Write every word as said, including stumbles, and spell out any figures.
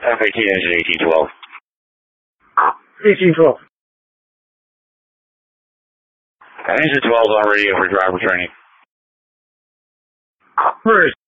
F eighteen engine eighteen twelve. eighteen twelve. Engine twelve is on radio for driver training. Where is